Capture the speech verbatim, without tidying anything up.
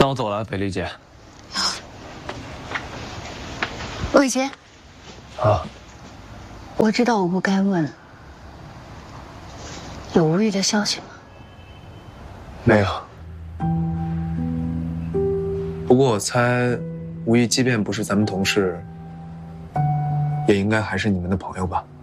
那我走了，北丽姐。 魏杰。 啊。 我知道我不该问，有吴玉的消息吗？ 没有。不过我猜，吴玉即便不是咱们同事，也应该还是你们的朋友吧？